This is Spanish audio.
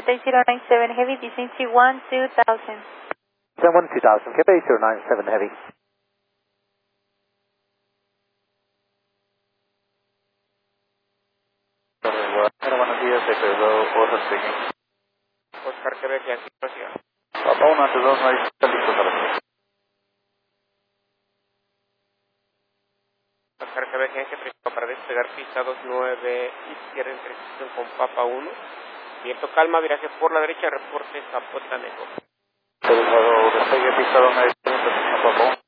097 Heavy, descend to 2000. 2000, Quebec 097 Heavy. Buenos días, Oscar speaking. Oscar Quebec, ¿qué situación? Papa 1 ante 2, no hay listo para mí. Oscar Quebec, para despegar pista 29, izquierda en precisión con Papa 1. Viento calma, viraje por la derecha, reporte Zapotanejo. Despegue pista 29, Papa 1.